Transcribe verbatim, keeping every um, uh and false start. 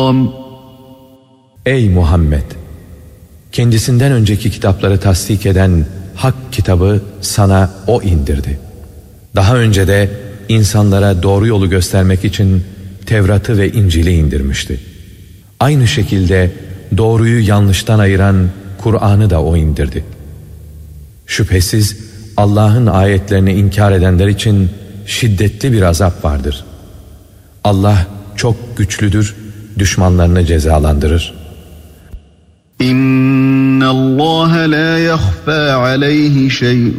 Ey Muhammed! Kendisinden önceki kitapları tasdik eden Hak kitabı sana O indirdi. Daha önce de insanlara doğru yolu göstermek için Tevrat'ı ve İncil'i indirmişti. Aynı şekilde doğruyu yanlıştan ayıran Kur'an'ı da O indirdi. Şüphesiz Allah'ın ayetlerini inkar edenler için şiddetli bir azap vardır. Allah çok güçlüdür, düşmanlarını cezalandırır. İnnallâhe lâ yahfâ aleyhi şey